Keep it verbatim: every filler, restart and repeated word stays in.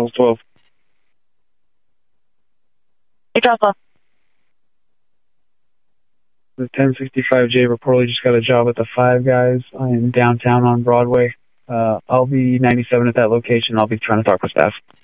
Terminal twelve. Hey, drop off. The ten sixty-five J reportedly just got a job at the Five Guys. I am downtown on Broadway. Uh, I'll be ninety-seven at that location. I'll be trying to talk with staff.